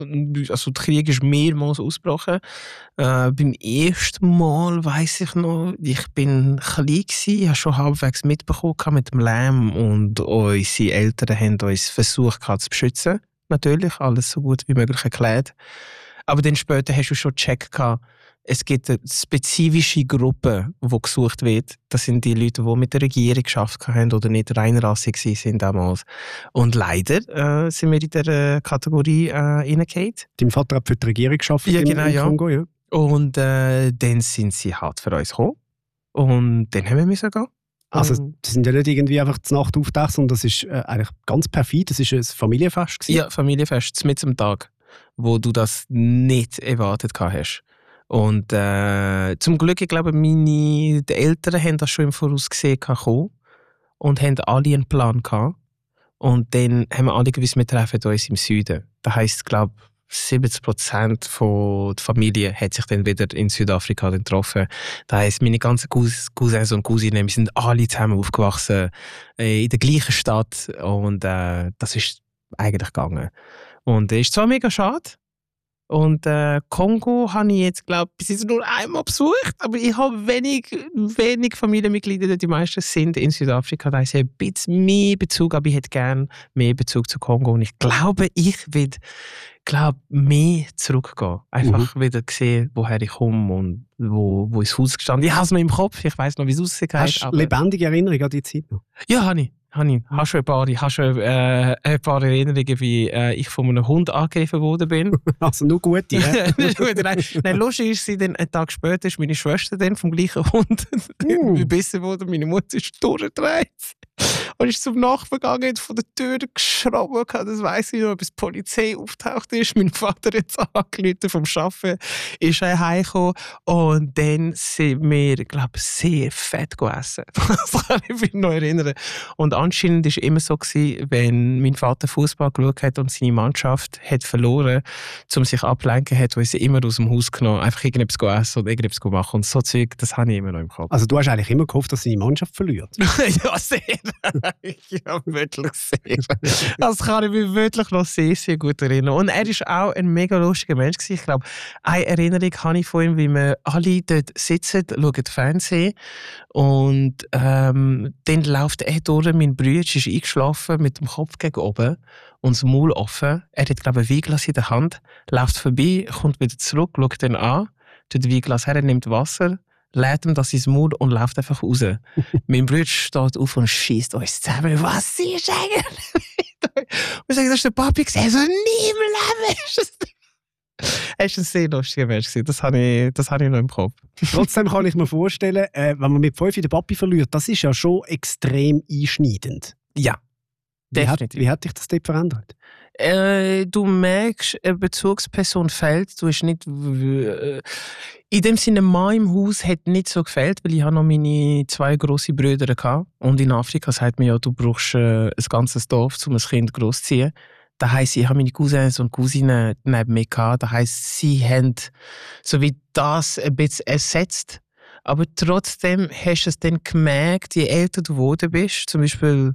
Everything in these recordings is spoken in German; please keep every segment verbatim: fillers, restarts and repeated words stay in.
Also der Krieg ist mehrmals ausgebrochen. Äh, beim ersten Mal weiss ich noch, ich bin klein gewesen, ich habe schon halbwegs mitbekommen mit dem Lärm und unsere Eltern haben uns versucht zu beschützen. Natürlich, alles so gut wie möglich erklärt. Aber dann später hast du schon gecheckt, es gibt eine spezifische Gruppe, die gesucht wird. Das sind die Leute, die mit der Regierung gearbeitet haben oder nicht reinrassig waren damals. Und leider äh, sind wir in dieser Kategorie äh, reingefallen. Dein Vater hat für die Regierung gearbeitet ja, genau, im Kongo, ja. Und äh, dann sind sie halt für uns gekommen. Und dann haben wir müssen gehen. Also das sind ja nicht irgendwie einfach zur Nacht aufgetaucht, sondern das ist äh, eigentlich ganz perfid. Das war ein Familienfest gewesen. Ja, Familienfest, mitten am Tag, wo du das nicht erwartet hast. Und äh, zum Glück, ich glaube, meine die Eltern haben das schon im Voraus gesehen und haben alle einen Plan gehabt. Und dann haben wir alle gewusst, wir treffen uns im Süden. Das heisst, ich glaube, siebzig Prozent der Familie hat sich dann wieder in Südafrika getroffen. Das heisst, meine ganzen Cousins und Cousinen, wir sind alle zusammen aufgewachsen äh, in der gleichen Stadt. Und äh, das ist eigentlich gegangen. Und es ist zwar mega schade. Und äh, Kongo habe ich jetzt, glaube ich, bis jetzt nur einmal besucht, aber ich habe wenig, wenig Familienmitglieder, die meisten sind in Südafrika. Da ist ein bisschen mehr Bezug, aber ich hätte gerne mehr Bezug zu Kongo. Und ich glaube, ich werde glaub, mehr zurückgehen. Einfach mhm. wieder sehen, woher ich komme und wo, wo ist das Haus gestanden. Ich habe es noch im Kopf, ich weiss noch, wie es aussieht. Hast du lebendige Erinnerungen an die Zeit noch? Ja, habe ich. Habe ich. Hast schon ein paar, ich habe schon äh, ein paar Erinnerungen, wie äh, ich von einem Hund angegriffen worden bin. Also nur gute, ja? Nein, nein, lustig ist, sie dann einen Tag später ist meine Schwester dann vom gleichen Hund uh. gebissen worden. Meine Mutter ist durchgedreht und ist zum Nachbarn gegangen und von der Tür geschraubt. Das weiss ich noch, bis die Polizei auftaucht ist. Mein Vater hat angerufen vom Arbeiten, ist er heimgekommen und dann sind wir, glaube ich, sehr fett gegessen. Das kann ich mich noch erinnern. Und anscheinend war es immer so, gewesen, wenn mein Vater Fußball geschaut hat und seine Mannschaft hat verloren, um sich abzulenken, hat er sie immer aus dem Haus genommen, einfach irgendetwas zu essen oder irgendetwas zu machen. Und so Zeug, das habe ich immer noch im Kopf. Also du hast eigentlich immer gehofft, dass seine Mannschaft verliert? Ja, sehr. Ja, wirklich sehr. Das kann ich mich wirklich noch sehr, sehr gut erinnern. Und er war auch ein mega lustiger Mensch gewesen. Ich glaube, eine Erinnerung habe ich von ihm, wie wir alle dort sitzen, schauen Fernsehen und ähm, dann läuft er durch, mein Bruder ist eingeschlafen mit dem Kopf gegen oben und das Maul offen. Er hat, glaube ich, ein Weinglas in der Hand, läuft vorbei, kommt wieder zurück, schaut dann an, tut das Weinglas her, nimmt Wasser, lädt ihm das ins Maul und läuft einfach raus. Mein Bruder steht auf und schießt uns zusammen. Was ist eigentlich? Und sagt, das ist der Papi gesehen. So, nie im Leben ist das. Er war ein sehr lustiger Mensch. Das habe ich, das habe ich noch im Kopf. Trotzdem kann ich mir vorstellen, äh, wenn man mit fünf den Papi verliert, das ist ja schon extrem einschneidend. Ja, definitiv. Wie hat, wie hat dich das dort verändert? Äh, du merkst, eine Bezugsperson fehlt. Du hast nicht... Äh, in dem Sinne, Mann im Haus hat nicht so gefällt, weil ich habe noch meine zwei grosse Brüder hatte. Und in Afrika sagt man ja, du brauchst äh, ein ganzes Dorf, um ein Kind großzuziehen. Das heisst, ich habe meine Cousins und Cousinen neben mir gehabt. Das heisst, sie haben so wie das ein bisschen ersetzt. Aber trotzdem hast du es dann gemerkt, je älter du geworden bist, zum Beispiel,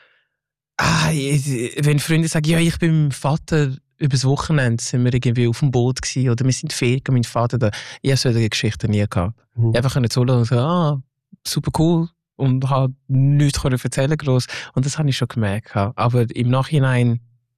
ah, wenn Freunde sagen, ja, ich bin mit meinem Vater übers Wochenende sind wir irgendwie auf dem Boot gewesen, oder wir sind Ferien mit meinem Vater da. Ich habe solche Geschichten nie gehabt. Mhm. Ich einfach zuhören und sagen, ah, super cool. Und habe nichts erzählen gross. Und das habe ich schon gemerkt. Aber im Nachhinein,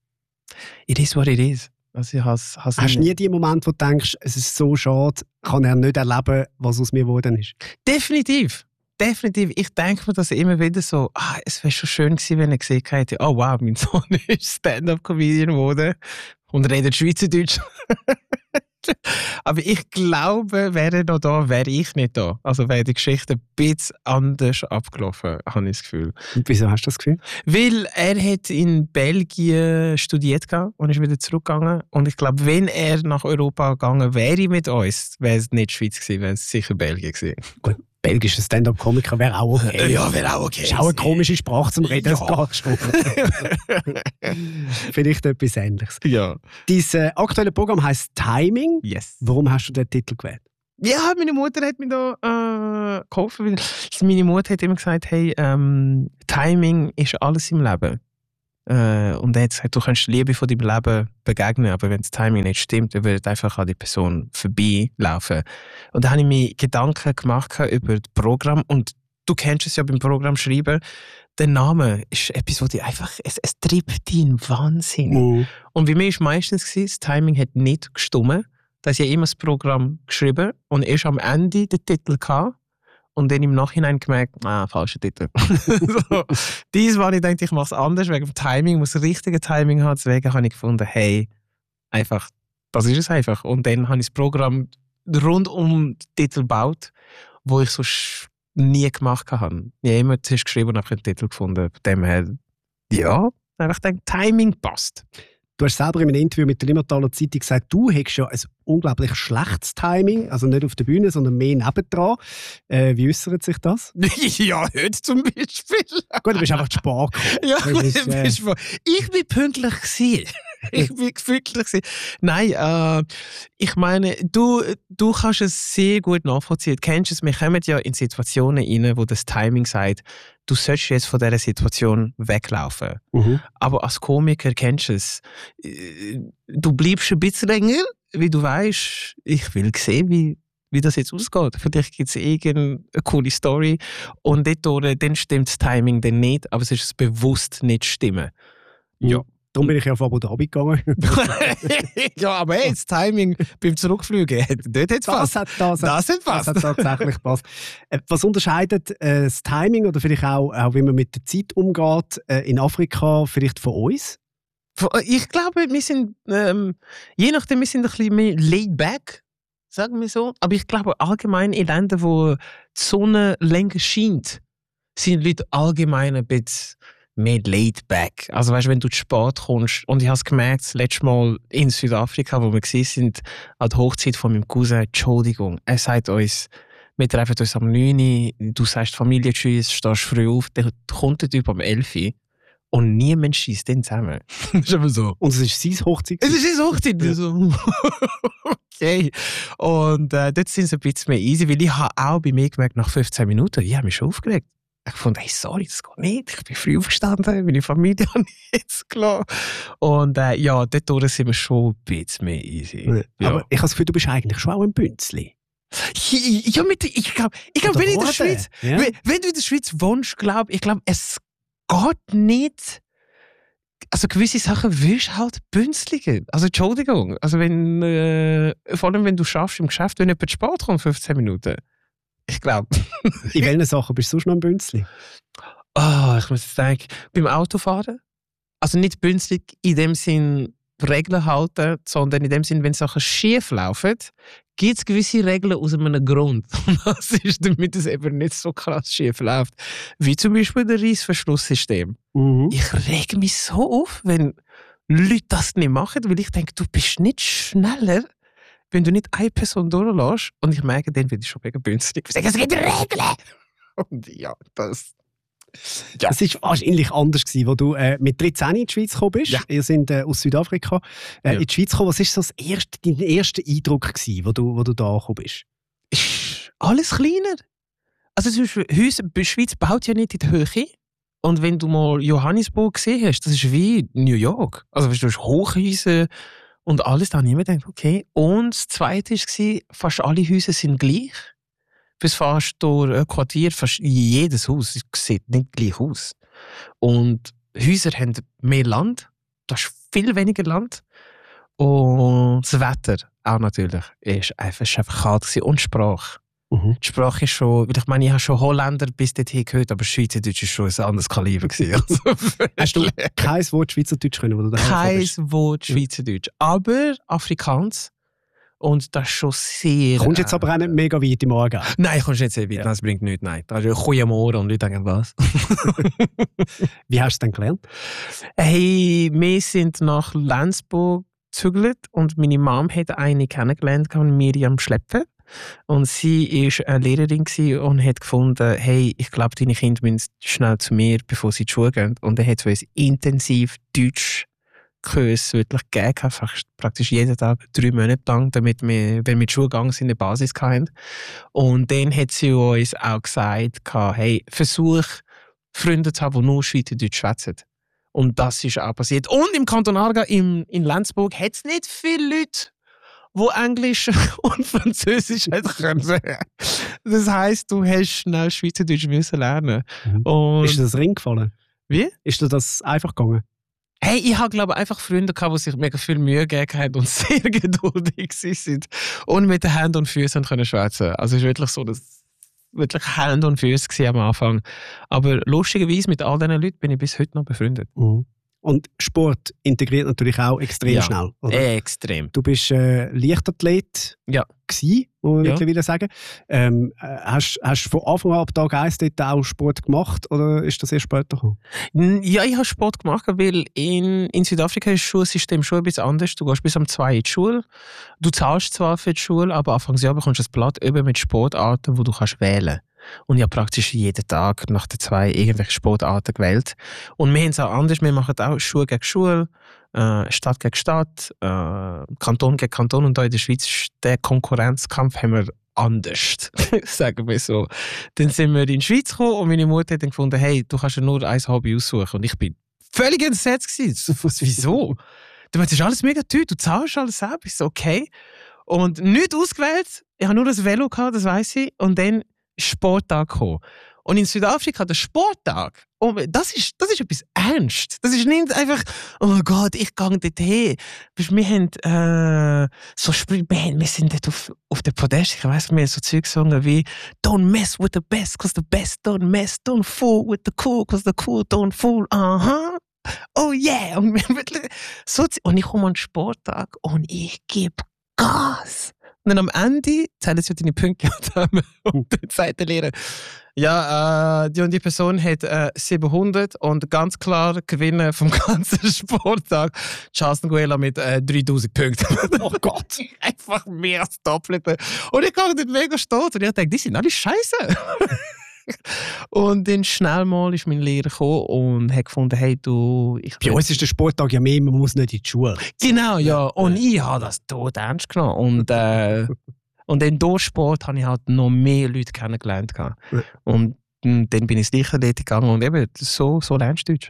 it is what it is. Also ich has, has Hast du nie den Moment, wo du denkst, es ist so schade, kann er nicht erleben, was aus mir geworden ist? Definitiv. Definitiv. Ich denke mir das immer wieder so, ah, es wäre schon schön gewesen, wenn er gesehen hätte, oh wow, mein Sohn ist Stand-up-Comedian geworden und redet Schweizerdeutsch. Aber ich glaube, wäre er noch da, wäre ich nicht da. Also wäre die Geschichte ein bisschen anders abgelaufen, habe ich das Gefühl. Und wieso hast du das Gefühl? Weil er hat in Belgien studiert und ist wieder zurückgegangen. Und ich glaube, wenn er nach Europa gegangen wäre mit uns, wäre es nicht Schweiz gewesen, wäre es sicher Belgien gewesen. Gut. Belgischer Stand-up-Komiker wäre auch okay. Ja, wäre auch okay. Ist auch eine komische Sprache zum Reden, das ja. Geht schon. Vielleicht etwas Ähnliches. Ja. Dein äh, aktuelles Programm heisst Timing. Yes. Warum hast du den Titel gewählt? Ja, meine Mutter hat mir da äh, geholfen. Meine Mutter hat immer gesagt, hey, ähm, Timing ist alles im Leben. Äh, und er hat gesagt, du kannst Liebe von deinem Leben begegnen, aber wenn das Timing nicht stimmt, dann würde einfach an die Person vorbeilaufen. Und da habe ich mir Gedanken gemacht über das Programm. Und du kennst es ja beim Programm schreiben. Der Name ist etwas, das dich einfach, es, es treibt dich in Wahnsinn. Mhm. Und bei mir war es meistens, das Timing hat nicht gestimmt. Da habe ich immer das Programm geschrieben und erst am Ende den Titel gehabt. Und dann im Nachhinein gemerkt, ah, falscher Titel. so, dies war ich denke, ich mache es anders, wegen dem Timing, muss das richtige Timing haben. Deswegen habe ich gefunden, hey, einfach, das ist es einfach. Und dann habe ich das Programm rund um den Titel gebaut, wo ich so nie gemacht habe. Ich habe immer zuerst geschrieben und habe einen Titel gefunden. Von dem her, ja, einfach denke, Timing passt. Du hast selber in einem Interview mit der Limmertaler Zeitung gesagt, du hättest ja ein unglaublich schlechtes Timing, also nicht auf der Bühne, sondern mehr nebendran. Äh, wie äußert sich das? ja, heute zum Beispiel. Gut, du bist einfach zu spät gekommen. Ja, Das ist, ich, äh, bin spät. Ich bin pünktlich gewesen. Ich bin pünktlich gewesen. Nein, äh, ich meine, du, du kannst es sehr gut nachvollziehen. Du kennst es, wir kommen ja in Situationen rein, wo das Timing sagt, du sollst jetzt von dieser Situation weglaufen. Mhm. Aber als Komiker kennst du es. Du bleibst ein bisschen länger, wie du weißt, ich will sehen, wie, wie das jetzt ausgeht. Vielleicht gibt es irgendeine coole Story und dort, dann stimmt das Timing dann nicht, aber es ist bewusst nicht stimmen. Ja. Darum bin ich ja auf Abu Dhabi gegangen. ja, aber hey, das Timing beim Zurückfliegen, dort hat es Das fast. hat, das, Das hat fast. das hat tatsächlich gepasst. Äh, Was unterscheidet äh, das Timing oder vielleicht auch, auch, wie man mit der Zeit umgeht, äh, in Afrika vielleicht von uns? Ich glaube, wir sind, ähm, je nachdem, wir sind ein bisschen mehr laid back, sagen wir so. Aber ich glaube, allgemein in Ländern, wo die Sonne länger scheint, sind die Leute allgemein ein bisschen mehr laid back. Also weißt, wenn du zu spät kommst, und ich habe es gemerkt, das letzte Mal in Südafrika, wo wir waren, an der Hochzeit von meinem Cousin, Entschuldigung, er sagt uns, wir treffen uns am neun Uhr, du sagst Familie tschüss, stehst früh auf, dann kommt der Typ am elf Uhr und niemand schießt den zusammen. Das ist aber so. Und es ist sein Hochzeit. Es ist seine Hochzeit. Ja. So. Okay. Und äh, dort sind sie ein bisschen mehr easy, weil ich habe auch bei mir gemerkt, nach fünfzehn Minuten, ich habe mich schon aufgeregt. Ich fand, hey, sorry, das geht nicht. Ich bin früh aufgestanden, meine Familie habe ich jetzt gelassen. Und äh, ja, dort sind wir schon ein bisschen mehr easy. Ja. Ja. Aber ich habe das Gefühl, du bist eigentlich schon auch ein Bünzli. Ja, mit, ich glaube, ich glaub, Oder wenn, in der wurde. Schweiz, Ja. wenn, wenn du in der Schweiz wohnst, glaube ich, glaub, es geht nicht. Also gewisse Sachen willst du halt bünzligen. Also Entschuldigung. Also wenn, äh, vor allem wenn du schaffst im Geschäft, wenn jemand spät kommt, fünfzehn Minuten. Ich glaube. In welchen Sachen bist du sonst noch ein Bünzli? Oh, ich muss jetzt denken, beim Autofahren. Also nicht bünzlig in dem Sinn Regeln halten, sondern in dem Sinn, wenn Sachen schief laufen, gibt es gewisse Regeln aus einem Grund. Und das ist, damit es eben nicht so krass schief läuft. Wie zum Beispiel das Reissverschlusssystem. Mhm. Ich rege mich so auf, wenn Leute das nicht machen, weil ich denke, du bist nicht schneller, wenn du nicht eine Person durchlässt. Und ich merke, dann bin ich schon mega bünzlig. Ich sage, es gibt Regeln! Und ja, das... Ja. Es war wahrscheinlich anders, gewesen, wo du äh, mit dreizehn in die Schweiz gekommen bist. Ja. Ihr seid äh, aus Südafrika äh, Ja. in die Schweiz gekommen. Was war so das erste, dein erster Eindruck, gewesen, wo du, wo du da gekommen bist? Ist alles kleiner. Also zum Beispiel, Häuser, die Schweiz baut ja nicht in die Höhe. Und wenn du mal Johannesburg gesehen hast, das ist wie New York. Also weißt du, du hast Hochhäuser und alles. Da habe ich mir gedacht, okay. Und das Zweite war, fast alle Häuser sind gleich. Bis fast durch ein Quartier, fast jedes Haus sieht nicht gleich aus. Und Häuser haben mehr Land. Da ist viel weniger Land. Und das Wetter auch natürlich. Ist einfach, ist einfach kalt gewesen. Und Sprache. Mhm. Die Sprache ist schon, weil ich meine, ich habe schon Holländer bis dorthin gehört, aber Schweizerdeutsch ist schon ein anderes Kaliber gewesen. Also, Hast du kein Wort Schweizerdeutsch können, wo du daher kein bist? Wort Schweizerdeutsch. Aber Afrikaans. Und das ist schon sehr... Kommst jetzt aber auch nicht mega weit im Morgen. Nein, kommst nicht sehr weit. Ja. Das bringt nichts. Nein. Das ist Goeiemorgen und Leute denken, was? Wie hast du es denn gelernt? Hey, wir sind nach Lenzburg gezügelt und meine Mom hat eine kennengelernt, Miriam Schlepfer. Und sie war eine Lehrerin und hat gefunden, hey, ich glaube, deine Kinder müssen schnell zu mir, bevor sie in die Schule gehen. Und dann hat sie uns intensiv Deutsch Kurs wirklich gegeben, fast praktisch jeden Tag, drei Monate lang, damit wir, wenn wir in die Schule gegangen sind, eine Basis hatten. Und dann hat sie uns auch gesagt, hey, versuch, Freunde zu haben, die nur Schweizerdeutsch schwätzen. Und das ist auch passiert. Und im Kanton Aargau, im, in Lenzburg, hat es nicht viele Leute, die Englisch und Französisch hätten können. Das heisst, du hast schnell Schweizerdeutsch müssen lernen. Mhm. Und ist dir das Ring gefallen? Wie? Ist dir das einfach gegangen? Hey, ich habe glaube einfach Freunde gehabt, die sich mega viel Mühe gegeben haben und sehr geduldig sind und mit den Händen und Füßen können schwätzen. Also es ist wirklich so, dass wirklich Hände und Füße am Anfang. Aber lustigerweise mit all diesen Leuten bin ich bis heute noch befreundet. Mhm. Und Sport integriert natürlich auch extrem ja, schnell. Oder? Extrem. Du bist äh, Leichtathlet ja. gewesen, muss man ja. mittlerweile sagen. Ähm, hast du von Anfang an ab Tag eins dort auch Sport gemacht oder ist das erst später gekommen? Ja, ich habe Sport gemacht, weil in, in Südafrika ist das Schulsystem schon ein bisschen anders. Du gehst bis um zwei in die Schule. Du zahlst zwar für die Schule, aber Anfangsjahr bekommst du ein Blatt über mit Sportarten, die du kannst wählen kannst. Und ich habe praktisch jeden Tag nach den zwei irgendwelche Sportarten gewählt. Und wir haben es auch anders. Wir machen auch Schule gegen Schule, äh, Stadt gegen Stadt, äh, Kanton gegen Kanton. Und hier in der Schweiz ist der Konkurrenzkampf haben wir anders, sagen wir so. Dann sind wir in die Schweiz gekommen und meine Mutter hat dann gefunden, hey, du kannst ja nur ein Hobby aussuchen. Und ich bin völlig entsetzt gewesen. Wieso? Du meinst, das ist alles mega teuer, du zahlst alles selbst. Ich so, okay. Und nicht ausgewählt. Ich habe nur das Velo gehabt, das weiss ich. Und dann Sporttag gekommen. Und in Südafrika, der Sporttag, oh, das, ist, das ist etwas ernst. Das ist nicht einfach, oh Gott, ich gehe dort hin. Wir haben, äh, so Spiel, wir sind dort auf, auf der Podest, ich weiss, wir haben so Zeug gesungen wie Don't mess with the best, cause the best don't mess. Don't fool with the cool, cause the cool don't fool. Aha. Oh yeah. Und, so, und ich komme an den Sporttag und ich gebe Gas. Und dann am Ende zählen sie deine Punkte und dann sagt der Lehrer, ja, äh, die und die Person hat äh, siebenhundert und ganz klar Gewinner vom ganzen Sporttag. Charles Nguela mit äh, dreitausend Punkten. Oh Gott, einfach mehr als Doppelte. Und ich kam nicht mega stolz und ich dachte, die sind alle scheiße. Und dann schnell mal ist mein Lehrer gekommen und hat gefunden, hey du... Ich Bei uns ist der Sporttag ja mehr, man muss nicht in die Schule. Genau, ja. Und ich habe das tot ernst genommen. Und, äh, und dann durch Sport habe ich halt noch mehr Leute kennengelernt. Ja. Und dann bin ich ins Leichtathletik gegangen und eben so, so lernst du Deutsch.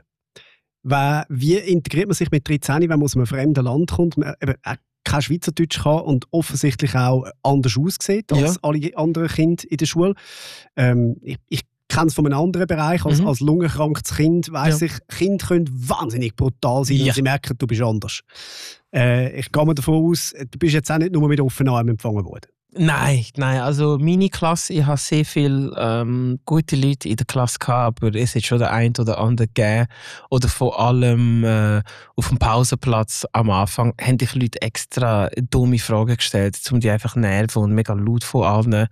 Wie integriert man sich mit dreizehn, wenn man aus einem fremden Land kommt? Man eben kein Schweizerdeutsch kann und offensichtlich auch anders aussieht als ja. alle anderen Kinder in der Schule. Ähm, ich ich kenne es von einem anderen Bereich. Als, mhm. als lungenkrankes Kind weiss ja. ich, Kinder können wahnsinnig brutal sein, ja. wenn sie merken, du bist anders. Äh, ich gehe mal davon aus, du bist jetzt auch nicht nur mit offenen Armen empfangen worden. Nein, nein, also meine Klasse, ich habe sehr viele ähm, gute Leute in der Klasse gehabt, aber es hat schon der eine oder andere gegeben. Oder vor allem äh, auf dem Pausenplatz am Anfang haben dich Leute extra dumme Fragen gestellt, um die einfach nerven und mega laut von allen.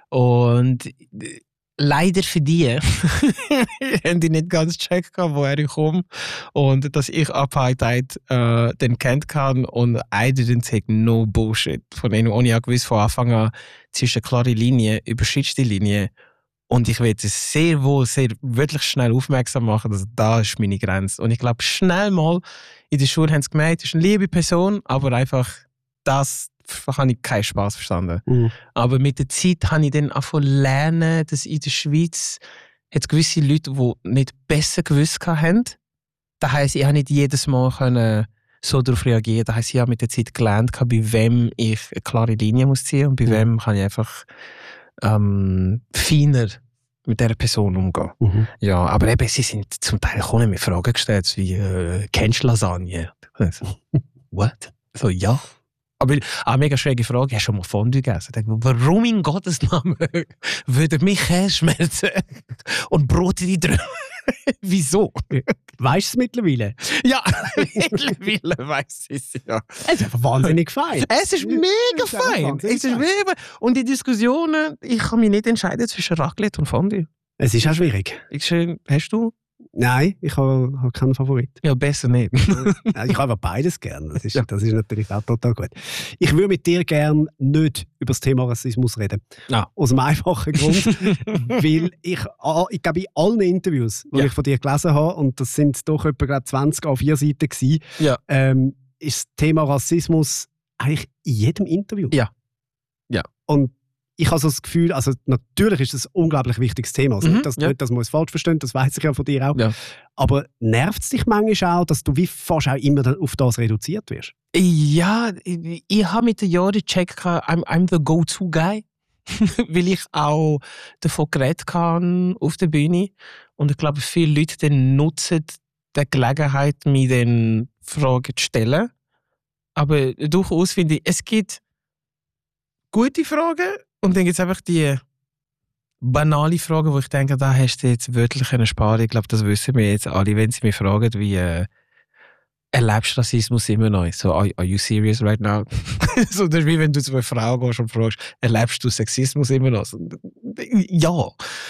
Und äh, leider für die haben die nicht ganz gecheckt, woher ich komme und dass ich Apartheid äh, dann kennt kann und I didn't take no bullshit von ihnen. Und ich habe gewusst von Anfang an, zwischen klare Linie, überschreitest die Linie und ich werde sehr wohl, sehr wirklich schnell aufmerksam machen, dass da ist meine Grenze. Und ich glaube, schnell mal in der Schule haben sie gemerkt, das ist eine liebe Person, aber einfach das habe ich keinen Spass verstanden. Mhm. Aber mit der Zeit habe ich dann angefangen zu lernen, dass in der Schweiz es gewisse Leute, die nicht besser gewusst haben. Das heisst, ich habe nicht jedes Mal können so darauf reagieren. Das heisst, ich habe mit der Zeit gelernt, bei wem ich eine klare Linie muss ziehen und bei mhm. wem kann ich einfach ähm, feiner mit dieser Person umgehen. Mhm. Ja, aber eben, sie sind zum Teil auch nicht mehr Fragen gestellt, wie äh, «Kennst du Lasagne?» «What?» So, ja. Aber eine mega schräge Frage, hast du schon mal Fondue gegessen? Ich denke, warum in Gottes Namen würde mich Käse schmerzen und Brote die drüben? Wieso? Weißt du es mittlerweile? Ja, mittlerweile weiss ich es, ja. Es ist einfach wahnsinnig fein. Es ist mega fein. Es ist mega. Und die Diskussionen, ich kann mich nicht entscheiden zwischen Raclette und Fondue. Es ist auch schwierig. Ich, hast du? Nein, ich habe, habe keinen Favorit. Ja, besser nicht. Ich habe beides gerne. Das ist, ja. das ist natürlich auch total gut. Ich würde mit dir gerne nicht über das Thema Rassismus reden. Ja. Aus einem einfachen Grund. Weil ich, ich glaube, in allen Interviews, die ja. ich von dir gelesen habe, und das sind doch etwa zwanzig A vier Seiten gewesen, ja. ähm, ist das Thema Rassismus eigentlich in jedem Interview. Ja. Ja. Und ich habe so das Gefühl, also natürlich ist das ein unglaublich wichtiges Thema. Also Mhm, nicht, dass, ja. nicht, dass man es falsch versteht, das weiss ich ja von dir auch. Ja. Aber nervt es dich manchmal auch, dass du wie fast auch immer dann auf das reduziert wirst? Ja, ich, ich habe mit den Jahren gecheckt, I'm, I'm the go-to-guy. Weil ich auch davon geredet habe auf der Bühne. Und ich glaube, viele Leute dann nutzen die Gelegenheit, mir dann Fragen zu stellen. Aber durchaus finde ich, es gibt gute Fragen und dann gibt es einfach die banale Fragen, wo ich denke, da hast du jetzt wörtlich eine Sparen. Ich glaube, das wissen wir jetzt alle, wenn sie mich fragen, wie äh, erlebst du Rassismus immer noch? So, are, are you serious right now? So, das ist wie wenn du zu einer Frau gehst und fragst, erlebst du Sexismus immer noch? So, ja.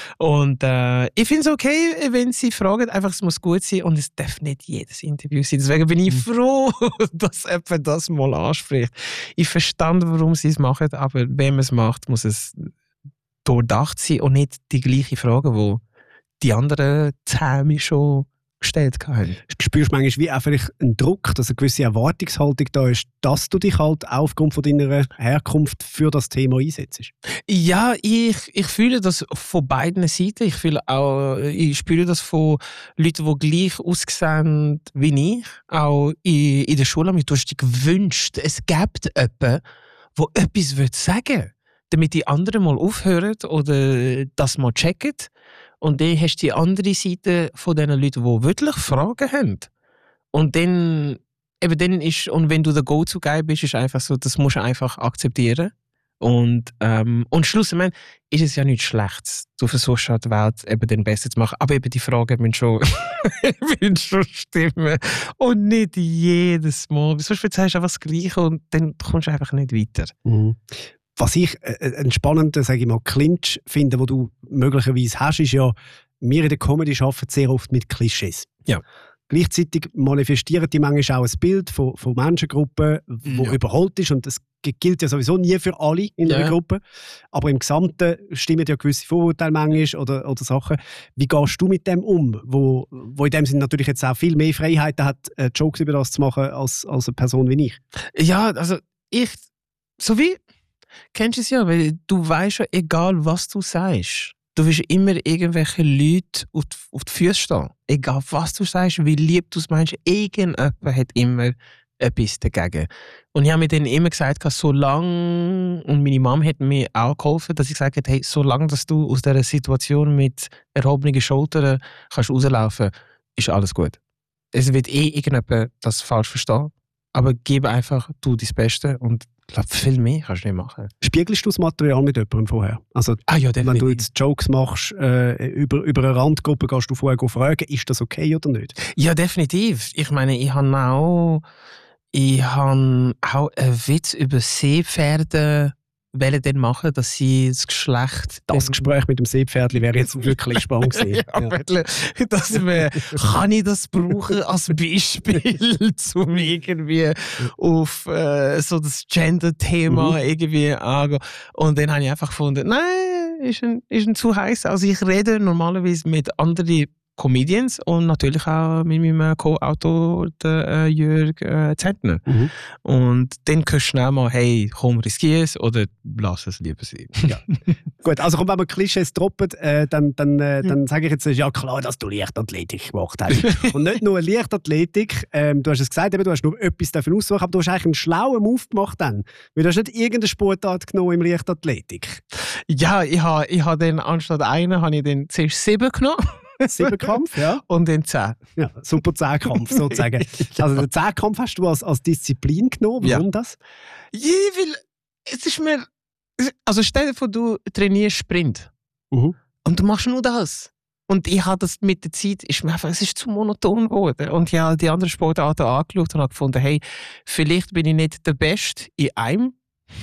Und äh, ich finde es okay, wenn sie fragen, einfach, es muss gut sein und es darf nicht jedes Interview sein. Deswegen bin ich froh, dass jemand das mal anspricht. Ich verstand, warum sie es machen, aber wenn man es macht, muss es durchdacht sein und nicht die gleiche Frage, die die anderen zehn schon gestellt haben. Spürst du manchmal wie auch vielleicht einen Druck, dass eine gewisse Erwartungshaltung da ist, dass du dich halt aufgrund von deiner Herkunft für das Thema einsetzt? Ja, ich, ich fühle das von beiden Seiten. Ich fühle auch, ich spüre das von Leuten, die gleich aussehen wie ich. Auch in, in der Schule habe ich dich gewünscht, es gibt jemanden, der etwas sagen will, damit die anderen mal aufhören oder das mal checken. Und dann hast du die andere Seite von den Leuten, die wirklich Fragen haben. Und dann, eben dann ist, und wenn du der Go-To-Guy bist, ist einfach so, das musst du einfach akzeptieren. Und, ähm, und schlussendlich ist es ja nichts Schlechtes. Du versuchst halt die Welt eben den Besten zu machen. Aber eben die Fragen müssen schon, müssen schon stimmen. Und nicht jedes Mal. Sonst erzählst du einfach das Gleiche und dann kommst du einfach nicht weiter. Mhm. Was ich äh, einen spannenden, sage ich mal, Clinch finde, den du möglicherweise hast, ist ja, wir in der Comedy arbeiten sehr oft mit Klischees. Ja. Gleichzeitig manifestieren die manchmal auch ein Bild von, von Menschengruppen, das Ja. überholt ist. Und das gilt ja sowieso nie für alle in Ja. einer Gruppe. Aber im Gesamten stimmen ja gewisse Vorurteile manchmal oder, oder Sachen. Wie gehst du mit dem um, wo, wo in dem Sinne natürlich jetzt auch viel mehr Freiheiten hat, äh, Jokes über das zu machen, als, als eine Person wie ich? Ja, also ich, so wie, kennst du es ja, weil du weißt ja, egal was du sagst, du wirst immer irgendwelche Leute auf die, auf die Füße stehen. Egal was du sagst, wie lieb du es meinst, irgendjemand hat immer etwas dagegen. Und ich habe mir dann immer gesagt, solange, und meine Mom hat mir auch geholfen, dass ich gesagt habe, hey, solange dass du aus dieser Situation mit erhobenen Schultern kannst rauslaufen, ist alles gut. Es wird eh irgendjemand das falsch verstehen, aber gib einfach du dein Beste und ich glaube, viel mehr kannst du nicht machen. Spiegelst du das Material mit jemandem vorher? Also, ah, ja, wenn du jetzt Jokes machst, äh, über, über eine Randgruppe, gehst du vorher fragen, ist das okay oder nicht? Ja, definitiv. Ich meine, ich habe auch, ich habe auch einen Witz über Seepferde wollen dann machen, dass sie das Geschlecht... Das Gespräch mit dem Seepferdli wäre jetzt wirklich spannend gewesen. ja, ja. Dass man, kann ich das brauchen als Beispiel, um irgendwie auf äh, so das Gender-Thema mhm. irgendwie angehen. Und dann habe ich einfach gefunden, nein, ist ein, ist ein zu heiß. Also ich rede normalerweise mit anderen Comedians und natürlich auch mit meinem Co-Autor, der äh, Jörg äh, Zentner. Mhm. Und dann kannst du schnell mal, hey, komm, riskier es oder lass es lieber sein. Ja. Gut, also komm, wenn wir Klischees droppen, äh, dann, dann, äh, dann sage ich jetzt, ja klar, dass du Leichtathletik gemacht hast. Und nicht nur Leichtathletik, ähm, du hast es gesagt, eben, du hast nur etwas davon aussuchen, aber du hast eigentlich einen schlauen Move gemacht dann. Weil du hast nicht irgendeine Sportart genommen im Leichtathletik. Ja, ich habe ich ha dann anstatt einer, habe ich dann zuerst sieben genommen. Siebenkampf, ja. Und den zehn. Ja, super Zehnkampf sozusagen. Also den Zehnkampf hast du als, als Disziplin genommen. Warum ja. das? Ja, weil es ist mir... Also stell dir vor, du trainierst Sprint. Uh-huh. Und du machst nur das. Und ich habe das mit der Zeit, ist mir einfach, es ist zu monoton geworden. Und ich habe die anderen Sportarten angeschaut und habe gefunden, hey, vielleicht bin ich nicht der Beste in einem.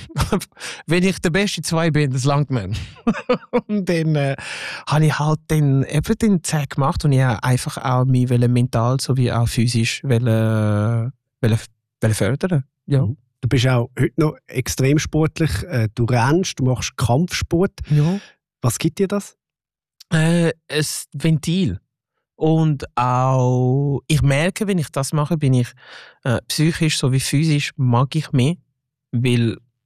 Wenn ich der Beste in zwei bin, das langt mir. Und dann äh, habe ich halt den, eben den Zeug gemacht und ich habe einfach auch mich mental sowie auch physisch wollen, wollen, wollen fördern. Ja. Du bist auch heute noch extrem sportlich. Du rennst, du machst Kampfsport. Ja. Was gibt dir das? Äh, ein Ventil. Und auch, ich merke, wenn ich das mache, bin ich äh, psychisch sowie physisch mag ich mehr. Weil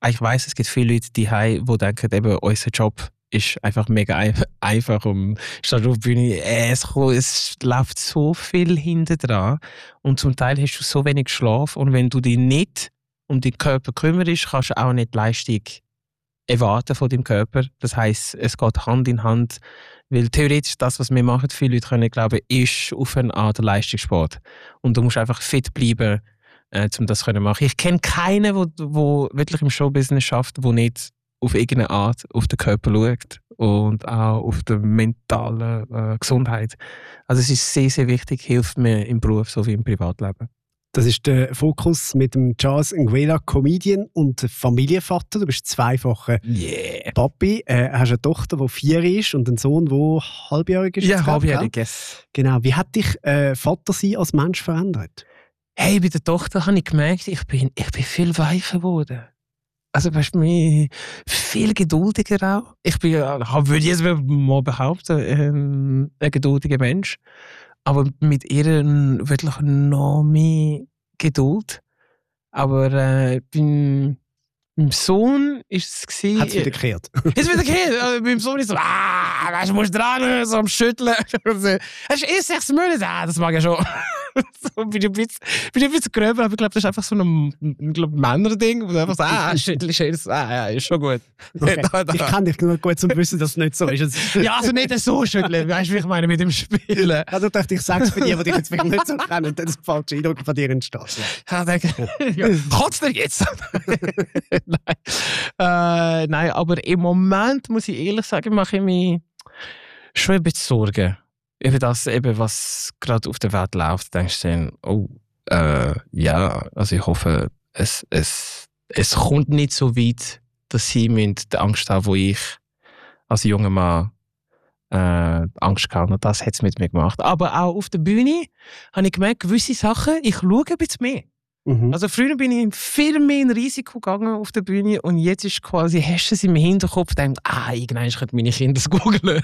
ich weiss, es gibt viele Leute die die denken, eben, unser Job ist einfach mega ein, einfach. Um statt auf der Bühne, äh, es, es läuft so viel hinten dran und zum Teil hast du so wenig Schlaf und wenn du dich nicht um deinen Körper kümmerst, kannst du auch nicht die Leistung erwarten von deinem Körper. Das heisst, es geht Hand in Hand, weil theoretisch das, was wir machen, viele Leute können glauben, ist auf eine Art Leistungssport. Und du musst einfach fit bleiben, äh, um das zu machen. Ich kenne keinen, der wirklich im Showbusiness schafft, der nicht auf irgendeine Art auf den Körper schaut und auch auf die mentale äh, Gesundheit. Also es ist sehr, sehr wichtig, hilft mir im Beruf sowie im Privatleben. Das ist der Fokus mit dem Charles Nguela, Comedian und Familienvater. Du bist zweifacher yeah. Papi. Äh, hast eine Tochter, die vier ist und einen Sohn, der halbjährig ist. Ja, halbjährig, yes. Genau. Wie hat dich äh, Vater sein als Mensch verändert? Hey, bei der Tochter habe ich gemerkt, ich bin, ich bin viel weicher geworden. Also weißt du, viel geduldiger auch. Ich bin, würde ich jetzt mal behaupten, ähm, ein geduldiger Mensch. Aber mit ihr wirklich noch mehr Geduld. Aber äh, beim, beim Sohn ist es gewesen... Hat es wieder gekehrt? Ist wieder gekehrt. Also, beim Sohn ist so, ah, weißt du, musst dran, so am Schütteln. Hast du erst sechs Monate? Ah, das mag ich schon. So, bin ich ein bisschen, bin ein bisschen gröber, aber ich glaube, das ist einfach so ein, ein Männerding, wo du einfach so, ah, schüttel ist alles, ah, ja, ist schon gut. Okay. da, da. Ich kann dich nur gut, um zu wissen, dass es nicht so ist. Ja, also nicht so schütteln, weißt du, wie ich meine, mit dem Spielen. Also dachte ich, sag's für die, die dich jetzt vielleicht nicht so kennen und dann das falsche Eindruck von dir entsteht. Ja, denke ja. Kotzt dir jetzt? Nein. Äh, nein, aber im Moment, muss ich ehrlich sagen, mache ich mir schon ein bisschen Sorgen. Über das, eben, was gerade auf der Welt läuft, denkst du dann, oh, äh, ja, also ich hoffe, es, es, es kommt nicht so weit, dass sie die Angst haben, wo ich als junger Mann äh, Angst hatte. Und das hat es mit mir gemacht. Aber auch auf der Bühne habe ich gemerkt, gewisse Sachen, ich schaue ein bisschen mehr. Mhm. Also früher bin ich viel mehr in Risiko gegangen auf der Bühne und jetzt ist quasi, hast du es im Hinterkopf und denkst, ah, irgendwann könnte meine Kinder das googeln.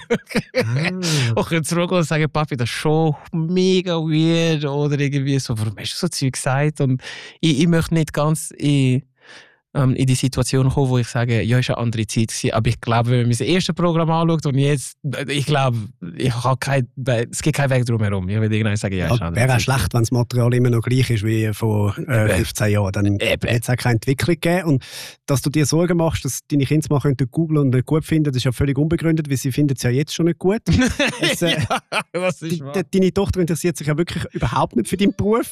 Ah. Und können zurückgehen und sagen, Papi, das ist schon mega weird oder irgendwie so, warum hast du so Zeug gesagt? Und ich, ich möchte nicht ganz in, ähm, in die Situation kommen, wo ich sage, ja, es war eine andere Zeit gewesen, aber ich glaube, wenn man das erste Programm anschaut und jetzt, ich glaube, ich habe kein, es gibt keinen Weg drum herum. Ich würde irgendwann sagen, ja, es ist ja, wäre auch schlecht, wenn das Material immer noch gleich ist wie vor äh, fünfzehn Jahren. Dann hätte es auch keine Entwicklung gegeben. Und dass du dir Sorgen machst, dass deine Kinder es mal googeln und nicht gut finden, das ist ja völlig unbegründet, weil sie finden es ja jetzt schon nicht gut. Es, äh, ja, was ist die, deine Tochter interessiert sich ja wirklich überhaupt nicht für deinen Beruf.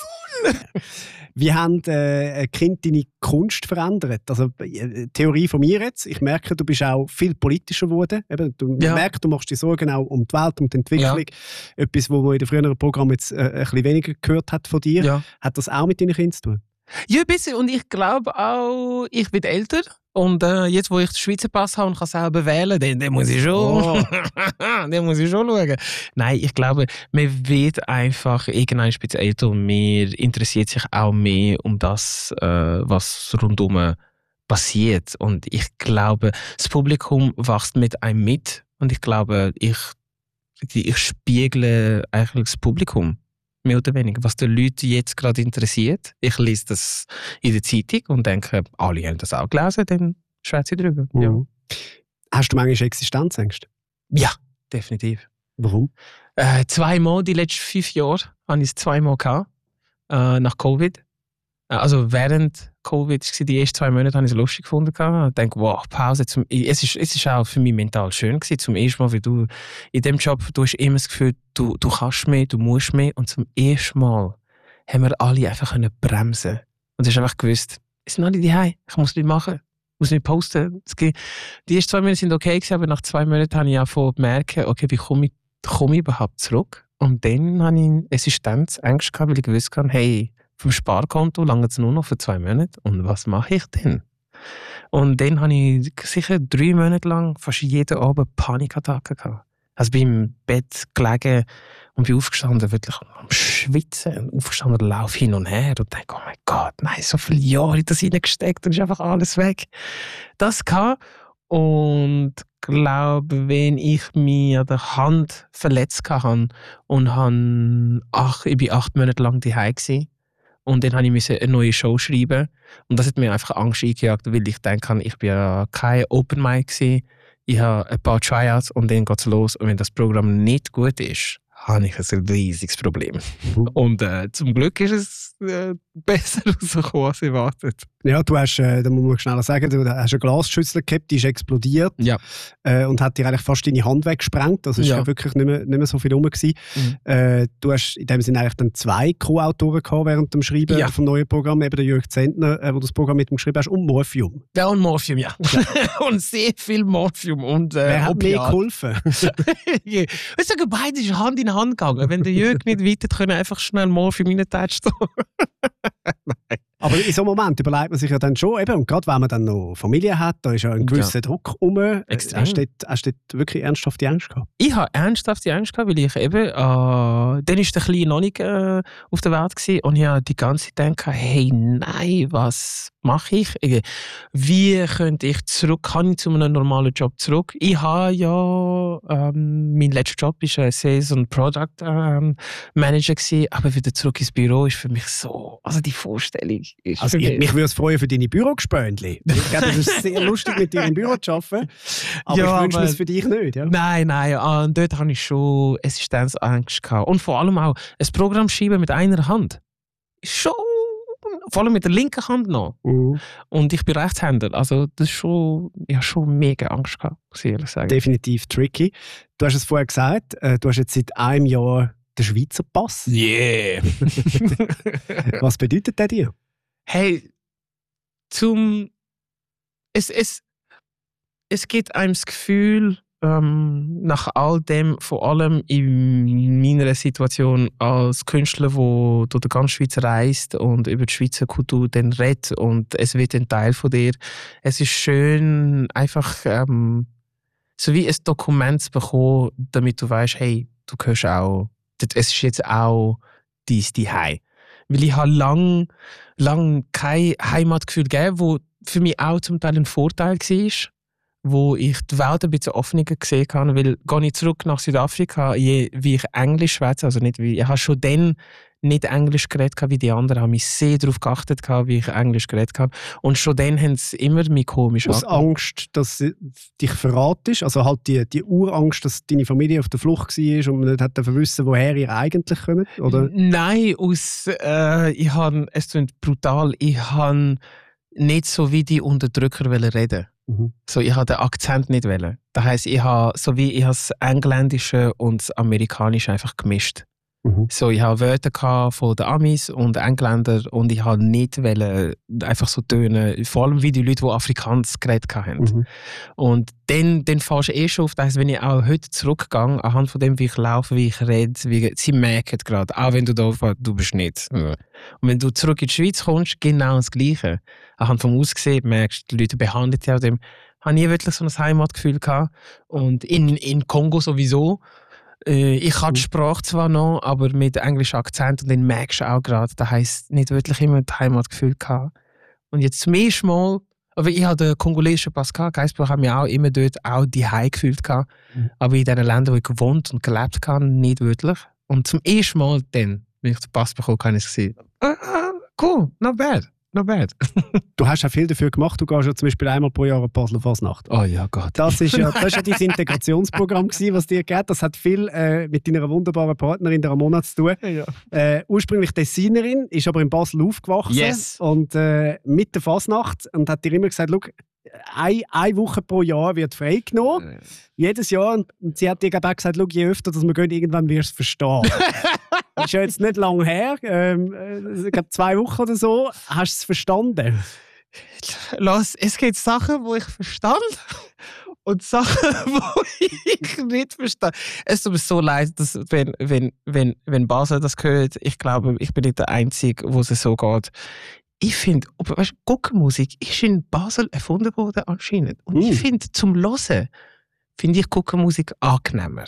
Wie haben äh, Kinder deine Kunst verändert? Also äh, Theorie von mir jetzt. Ich merke, du bist auch viel politischer geworden. Eben, du ja. merkst, du machst dir Sorgen auch um die Welt, um die Entwicklung. Ja. Etwas, was man in den früheren Programmen jetzt äh, ein bisschen weniger gehört hat von dir. Ja. Hat das auch mit deinen Kindern zu tun? Ja, ein bisschen. Und ich glaube auch, ich bin älter. Und äh, jetzt, wo ich den Schweizer Pass habe und kann selber wählen, dann, dann muss ich schon, oh. dann muss ich schon schauen. Nein, ich glaube, man wird einfach irgendwann ein bisschen älter und man interessiert sich auch mehr um das, äh, was rundum passiert. Und ich glaube, das Publikum wächst mit einem mit. Und ich glaube, ich, ich spiegle eigentlich das Publikum. Mehr oder weniger, was die Leute jetzt gerade interessiert. Ich lese das in der Zeitung und denke, alle haben das auch gelesen, dann schwätze ich darüber. Mhm. Ja. Hast du manchmal Existenzängste? Ja, definitiv. Warum? Äh, zweimal, die letzten fünf Jahre, hatte ich es zweimal gehabt, äh, nach Covid. Also während Covid, die ersten zwei Monate, habe ich es lustig gefunden. Ich denke, wow, Pause. Zum, es ist, es ist auch für mich mental schön gewesen, zum ersten Mal, weil du in diesem Job, du hast immer das Gefühl, du, du kannst mehr, du musst mehr. Und zum ersten Mal haben wir alle einfach können bremsen. Und du hast einfach gewusst, es sind alle daheim, ich muss nicht machen, ich muss nicht posten. Die ersten zwei Monate sind okay gewesen, aber nach zwei Monaten habe ich auch gemerkt, okay, wie komme ich, komme ich überhaupt zurück? Und dann hatte ich Existenzängste gehabt, weil ich gewusst habe, hey, vom Sparkonto lange es nur noch für zwei Monate. Und was mache ich denn? Und dann hatte ich sicher drei Monate lang fast jeden Abend Panikattacken gehabt. Also bin im Bett gelegen und bin aufgestanden, wirklich am Schwitzen. Aufgestanden, lauf hin und her und denke, oh mein Gott, nein, so viele Jahre in das reingesteckt und ist einfach alles weg. Das gehabt. Und glaube, wenn ich mich an der Hand verletzt hatte und han, ach, ich war acht Monate lang daheim gewesen, Und dann musste ich eine neue Show schreiben. Und das hat mir einfach Angst eingejagt, weil ich denke, ich bin ja kein Open Mic gewesen. Ich habe ein paar Tryouts und dann geht es los. Und wenn das Programm nicht gut ist, habe ich ein riesiges Problem. Mhm. Und äh, zum Glück ist es äh, besser rausgekommen als erwartet. Ja, du hast, äh, da muss man schneller sagen, du hast eine Glasschüssel gehabt, die ist explodiert ja. äh, und hat dir eigentlich fast deine Hand weggesprengt. Also es war ja. wirklich nicht mehr, nicht mehr so viel rum. Mhm. Äh, du hast in dem Sinne eigentlich dann zwei Co-Autoren gehabt während dem Schreiben ja. vom neuen Programm, eben der Jürg Zentner, äh, wo du das Programm mit ihm geschrieben hast, und Morphium. Ja, und Morphium, ja. ja. und sehr viel Morphium. Und, äh, Wer hat Opiat. Mehr geholfen? Ich sage, beide sind Hand in Hand gegangen. Wenn der Jürg nicht weiter können, einfach schnell Morphium reintatschen. Nein. Aber in so einem Moment überlegt man sich ja dann schon, eben, und gerade wenn man dann noch Familie hat, da ist ja ein gewisser ja. Druck rum. Extrem. Hast du dort, hast du dort wirklich ernsthafte Angst gehabt? Ich habe ernsthafte Angst gehabt, weil ich eben, äh, dann war der Kleine noch nicht äh, auf der Welt gewesen, und ich habe die ganze Zeit gedacht, hey, nein, was mache ich? Wie könnte ich zurück, kann ich zu einem normalen Job zurück? Ich habe ja, ähm, mein letzter Job war ein Sales- und Product ähm, Manager gewesen, aber wieder zurück ins Büro ist für mich so, also die Vorstellung ist also ich, mich würde es freuen für deine Bürogespöntli. Ich glaube, es ist sehr lustig, mit dir im Büro zu arbeiten, aber ja, ich wünsche mir es für dich nicht. Ja? Nein, nein, und dort hatte ich schon Existenzangst gehabt. Und vor allem auch ein Programm schreiben mit einer Hand. Schon, vor allem mit der linken Hand noch. Mhm. Und ich bin Rechtshänder, also das ist schon, ich habe schon mega Angst gehabt, muss ich ehrlich sagen. Definitiv tricky. Du hast es vorher gesagt, du hast jetzt seit einem Jahr den Schweizer Pass. Yeah! Was bedeutet der dir? Hey, zum es, es, es gibt einem das Gefühl, ähm, nach all dem, vor allem in meiner Situation als Künstler, der durch die ganze Schweiz reist und über die Schweizer Kultur dann redet und es wird ein Teil von dir. Es ist schön, einfach ähm, so wie ein Dokument zu bekommen, damit du weißt, hey, du gehörst auch, es ist jetzt auch dein Zuhause. Weil ich habe lange lang kein Heimatgefühl gegeben, wo für mich auch zum Teil ein Vorteil war, wo ich die Welt ein bisschen offener gesehen habe, weil gehe ich zurück nach Südafrika, je, wie ich Englisch schwätze, also nicht wie, ich habe schon dann nicht Englisch geredet wie die anderen, habe mich sehr darauf geachtet, wie ich Englisch geredet habe. Und schon dann haben sie immer mich komisch aus angefangen. Angst, dass sie dich verratest, also halt die, die Urangst, dass deine Familie auf der Flucht war und man nicht hat wissen, woher ihr eigentlich kommt, oder? Nein, aus, äh, ich habe, es klingt brutal, ich habe nicht so wie die Unterdrücker reden. Mhm. So, ich wollte den Akzent nicht wählen. Das heisst, ich habe so wie ich das Engländische und das Amerikanische einfach gemischt. Mhm. So, ich hatte Wörter von den Amis und den Engländern und ich wollte nicht wollen, einfach so tönen, vor allem wie die Leute, die Afrikaans geredet haben. Mhm. Und dann, dann fährst du eh schon auf, das heisst, wenn ich auch heute zurückgehe, anhand von dem, wie ich laufe, wie ich rede, wie, sie merken gerade, auch wenn du da warst, du bist nicht. Und wenn du zurück in die Schweiz kommst, genau das Gleiche. Anhand vom Aussehen merkst du, die Leute behandeln dich auch dem. Ich habe nie wirklich so ein Heimatgefühl gehabt. Und in, in Kongo sowieso. Ich habe die Sprache zwar noch, aber mit englischem Akzent, und dann merkst du auch gerade, das heisst nicht wirklich immer das Heimatgefühl gehabt. Und jetzt zum ersten Mal, aber ich hatte den kongolesischen Pass gehabt, Geisbach haben mich auch immer dort auch die Heim gefühlt gehabt, mhm. aber in den Ländern, wo ich gewohnt und gelebt habe, nicht wirklich. Und zum ersten Mal dann, wenn ich den Pass bekommen habe, habe ich gesehen, ah, cool, not bad. Not bad. Du hast ja viel dafür gemacht. Du gehst ja zum Beispiel einmal pro Jahr eine Basler Fasnacht. Oh ja, Gott. Das ist ja, das ist ja dein Integrationsprogramm gewesen, was dir geht. Das hat viel äh, mit deiner wunderbaren Partnerin, der Ramona, zu tun. Ja. Äh, ursprünglich Tessinerin, ist aber in Basel aufgewachsen. Yes. Und äh, mit der Fasnacht und hat dir immer gesagt, schau, eine, eine Woche pro Jahr wird freigenommen. Ja. Jedes Jahr. Und sie hat dir auch gesagt, schau, je öfter dass wir gehen, irgendwann wirst du es verstehen. Das ist ja jetzt nicht lange her. Ähm, ich glaube, zwei Wochen oder so. Hast du es verstanden? Los, es gibt Sachen, die ich verstand und Sachen, die ich nicht verstehe. Es tut mir so leid, dass, wenn, wenn, wenn, wenn Basel das hört, ich glaube, ich bin nicht der Einzige, wo es so geht. Ich finde, weißt, Guckenmusik ist in Basel erfunden worden anscheinend. Und mm. ich finde, zum Hören finde ich Guckenmusik angenehmer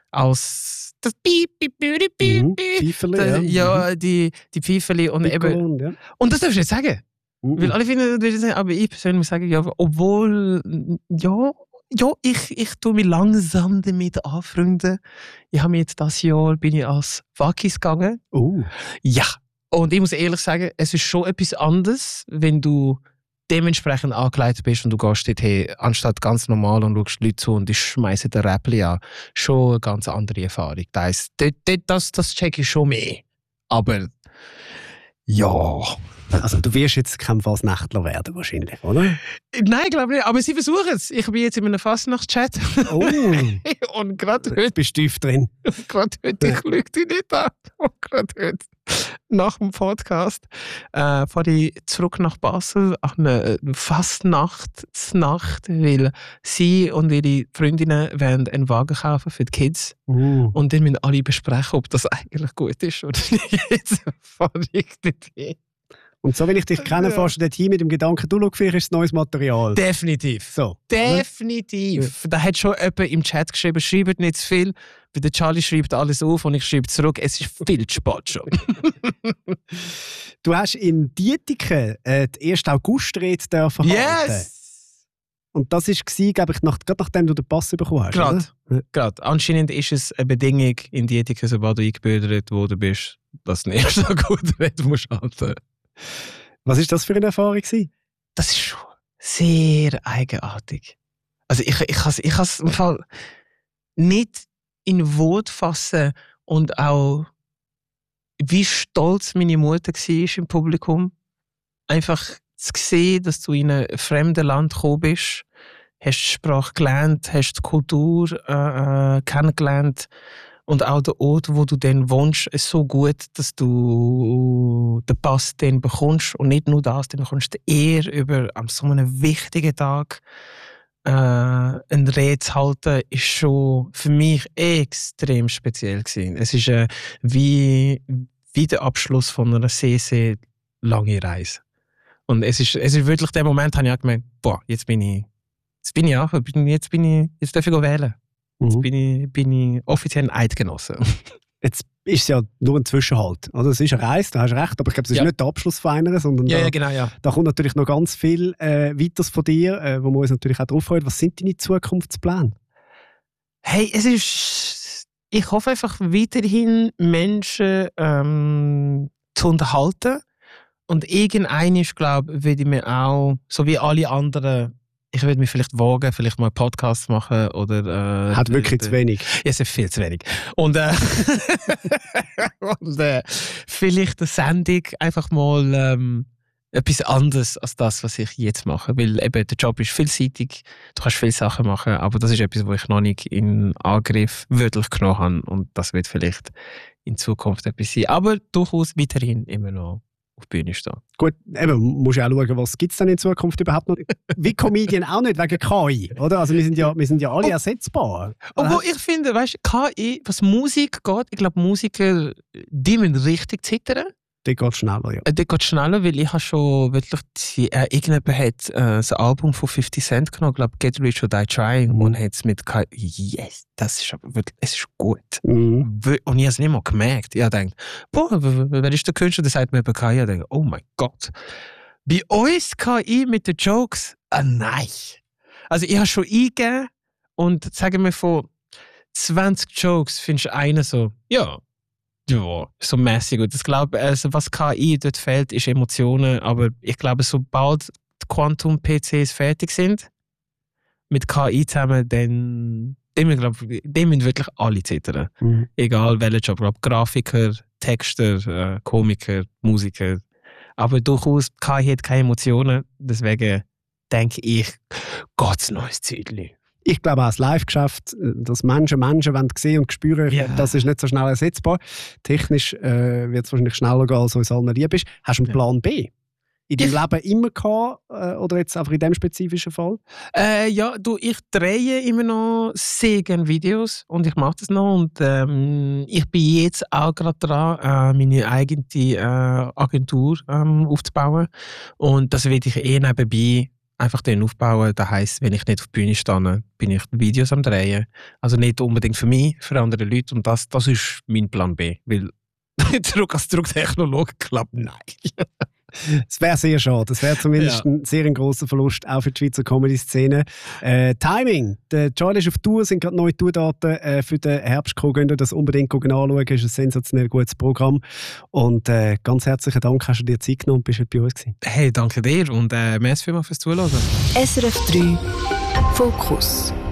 als das Piep, Piep, Piep, Piep, mhm. Pfeifeli, ja. Ja, die, die Pfeifeli. Und, eben, ja. und das darfst du nicht sagen. Mhm. Weil alle finden, das sagen, aber ich persönlich muss sagen, ja, obwohl, ja, ja ich, ich tue mich langsam damit anfreunden. Ich habe mir jetzt das Jahr bin ich als Vakis gegangen. Uh. Ja. Und ich muss ehrlich sagen, es ist schon etwas anderes, wenn du dementsprechend angeleitet bist und du gehst dort hin, anstatt ganz normal und schaust die Leute zu und die schmeißen den Räppli an. Schon eine ganz andere Erfahrung. Das heisst, das, das, das check ich schon mehr. Aber ja. Also du wirst jetzt kein Fasnächtler werden wahrscheinlich, oder? Nein, ich glaube nicht. Aber sie versuchen es. Ich bin jetzt in einem Fastnachtschat. Oh. Und gerade heute... Bist du tief drin? Gerade heute, ich lüge dich nicht an. Und gerade heute, nach dem Podcast, äh, fahre ich zurück nach Basel an eine Fastnachtsnacht, weil sie und ihre Freundinnen wollen einen Wagen kaufen für die Kids. Uh. Und dann müssen alle besprechen, ob das eigentlich gut ist oder nicht. Jetzt fahre ich dorthin. Und so, wenn ich dich kenne, fährst du dorthin mit dem Gedanken, du, schau, vielleicht ist es neues Material. Definitiv. So. Definitiv. Ja. Da hat schon jemand im Chat geschrieben, schreibt nicht zu viel, weil der Charlie schreibt alles auf und ich schreibe zurück, es ist viel zu spät schon. Du hast in Dietiken äh, die erste August-Rede dürfen halten. Yes! Und das war, glaube ich, nach, gerade nachdem du den Pass bekommen hast. Gerade. Ja. Gerade. Anscheinend ist es eine Bedingung in Dietiken, sobald du eingebürgert worden bist, dass du den ersten August-Rede musst halten. Was war das für eine Erfahrung? Das ist schon sehr eigenartig. Also ich, ich kann es ich im Fall nicht in Worte fassen und auch wie stolz meine Mutter war im Publikum. Einfach zu sehen, dass du in ein fremdes Land gekommen bist, hast die Sprache gelernt, hast die Kultur äh, kennengelernt. Und auch der Ort, wo du dann wohnst, ist so gut, dass du den Pass dann bekommst. Und nicht nur das, dann bekommst du die Ehre, über an so einem wichtigen Tag äh, eine Rede zu halten, ist schon für mich extrem speziell gewesen. Es ist äh, wie, wie der Abschluss von einer sehr, sehr langen Reise. Und es ist, es ist wirklich der Moment, habe ich auch gemeint, boah, jetzt bin ich, jetzt bin ich auch, jetzt bin ich, jetzt darf ich wählen. Jetzt bin ich, bin ich offiziell ein Eidgenosse. Jetzt ist es ja nur ein Zwischenhalt. Also es ist eine Reise, du hast recht, aber ich glaube, es ist ja nicht der Abschluss von einer, sondern ja, da, ja, genau, ja. da kommt natürlich noch ganz viel äh, Weiteres von dir, äh, wo wir uns natürlich auch drauf freuen. Was sind deine Zukunftspläne? Hey, es ist... Ich hoffe einfach weiterhin, Menschen ähm, zu unterhalten. Und irgendwann, ich glaube, würde ich mir auch, so wie alle anderen, ich würde mich vielleicht wagen, vielleicht mal einen Podcast machen oder... Äh, Hat wirklich zu wenig. Ja, es ist viel zu wenig. Und, äh, und äh, vielleicht eine Sendung einfach mal ähm, etwas anderes als das, was ich jetzt mache. Weil eben der Job ist vielseitig, du kannst viele Sachen machen, aber das ist etwas, was ich noch nicht in Angriff wirklich genommen habe. Und das wird vielleicht in Zukunft etwas sein. Aber durchaus weiterhin immer noch auf der Bühne stehen. Gut, eben, musst ja auch schauen, was gibt es denn in Zukunft überhaupt noch? Wie Comedian auch nicht, wegen K I, oder? Also wir sind ja, wir sind ja alle oh, ersetzbar. Obwohl ich finde, weißt, K I, was Musik geht, ich glaube Musiker, die müssen richtig zittern. Das geht schneller, ja. Das geht schneller, weil ich habe schon wirklich, die, äh, irgendjemand hat äh, das Album von fifty Cent genommen, ich glaube Get Rich or Die Trying, mhm. und hat es mit K I, yes, das ist aber wirklich, es ist gut. Mhm. Und ich habe es nicht mal gemerkt. Ich habe gedacht, boah, wer ist der Künstler, der sagt mir über K I? Ich denke, oh mein Gott. Bei uns K I mit den Jokes, ah nein. Also ich habe schon eingegeben und sagen wir von zwanzig Jokes findest du einen so, ja, ja, so mäßig. Und ich glaube, also was K I dort fehlt, ist Emotionen. Aber ich glaube, sobald die Quantum-P Cs fertig sind, mit K I zusammen, dann dem, glaub, dem müssen wirklich alle zittern. Mhm. Egal welcher Job. Glaub, Grafiker, Texter, äh, Komiker, Musiker. Aber durchaus, K I hat keine Emotionen. Deswegen denke ich, Gott's neues Zeitchen. Ich glaube auch das Live-Geschäft, dass Menschen Menschen wollen sehen und spüren, yeah. das ist nicht so schnell ersetzbar. Technisch äh, wird es wahrscheinlich schneller gehen, als uns allen lieb ist. Hast du einen Plan B? In deinem Leben immer gehabt, äh, oder jetzt einfach in diesem spezifischen Fall? Äh, ja, du, ich drehe immer noch sehr gerne Videos und ich mache das noch. Und ähm, ich bin jetzt auch gerade dran, äh, meine eigene äh, Agentur ähm, aufzubauen. Und das werde ich eh nebenbei einfach den aufbauen. Das heisst, wenn ich nicht auf der Bühne stehe, bin ich Videos am Drehen. Also nicht unbedingt für mich, für andere Leute. Und das, das ist mein Plan B. Weil zurück als Drucktechnologe klappt nein. Es wäre sehr schade. Das wäre zumindest ja. ein sehr grosser Verlust, auch für die Schweizer Comedy-Szene. Äh, Timing. Der Joel ist auf Tour, sind gerade neue Tourdaten äh, für den Herbst gekommen. Könnt ihr das unbedingt anschauen. Es ist ein sensationell gutes Programm. Und äh, ganz herzlichen Dank, hast du dir Zeit genommen und bist heute bei uns gewesen. Hey, danke dir und äh, merci vielmals fürs Zuhören. S R F drei Fokus.